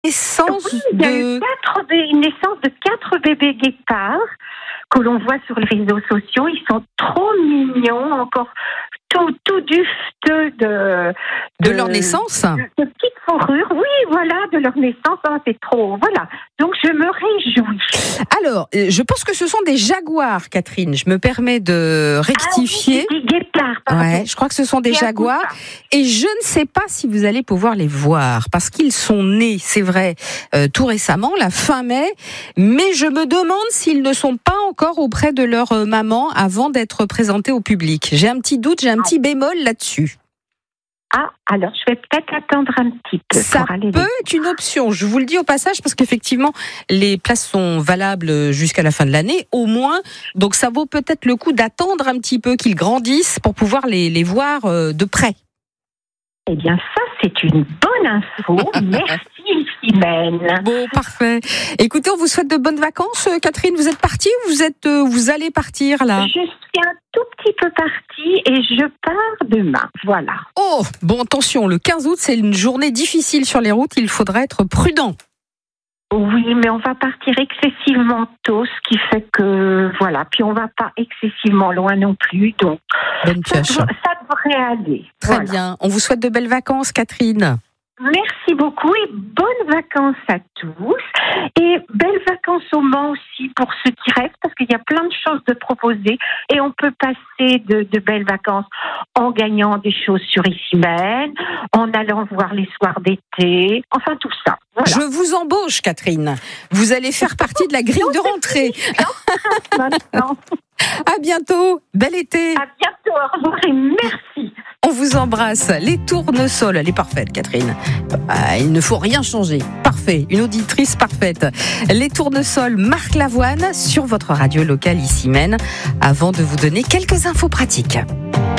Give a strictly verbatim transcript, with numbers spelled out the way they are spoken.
naissance oui, il y a eu de... quatre bé- une naissance de quatre bébés guépards que l'on voit sur les réseaux sociaux. Ils sont trop mignons, encore tout, tout dufteux de, de leur naissance. de, de petites fourrures. Oui, voilà, de leur naissance. Oh, c'est trop. Voilà. Donc, je me réjouis. Alors, euh, je pense que ce sont des jaguars, Catherine. Je me permets de rectifier. Ah oui, c'est des guépards, pardon. Ouais, je crois que ce sont des C'est un jaguars. guépard. Et je ne sais pas si vous allez pouvoir les voir, parce qu'ils sont nés, c'est vrai, euh, tout récemment, la fin mai. Mais je me demande s'ils ne sont pas encore auprès de leur euh, maman avant d'être présentés au public. J'ai un petit doute, j'ai un petit bémol là-dessus. Ah, alors je vais peut-être attendre un petit peu. Ça pour aller peut les- être une option. Je vous le dis au passage parce qu'effectivement, les places sont valables jusqu'à la fin de l'année, au moins. Donc ça vaut peut-être le coup d'attendre un petit peu qu'ils grandissent pour pouvoir les, les voir euh, de près. Eh bien, ça, c'est une bonne info. Merci, Simène. Bon, parfait. Écoutez, on vous souhaite de bonnes vacances, euh, Catherine. Vous êtes partie ou vous êtes, euh, vous allez partir là? Je suis un tout petit peu partie et je pars demain. Voilà. Oh, bon, attention, le quinze août, c'est une journée difficile sur les routes. Il faudra être prudent. Oui, mais on va partir excessivement tôt, ce qui fait que, voilà. Puis on va pas excessivement loin non plus, donc Bonne ça, pioche. dev- ça devrait aller. Très Voilà. bien. On vous souhaite de belles vacances, Catherine. Merci beaucoup et bonnes vacances à tous. Et belles vacances au Mans aussi pour ceux qui restent, parce qu'il y a plein de choses de proposer et on peut passer de, de belles vacances en gagnant des choses sur Icimène, en allant voir les soirs d'été, enfin tout ça. Voilà. Je vous embauche, Catherine. Vous allez faire partie de la grille de rentrée. Maintenant, À bientôt. Bel été. à bientôt, au revoir et merci. On vous embrasse. Les tournesols, elle est parfaite, Catherine. Ah, il ne faut rien changer. Parfait. Une auditrice parfaite. Les tournesols Marc Lavoine sur votre radio locale Icimène. Avant de vous donner quelques infos pratiques.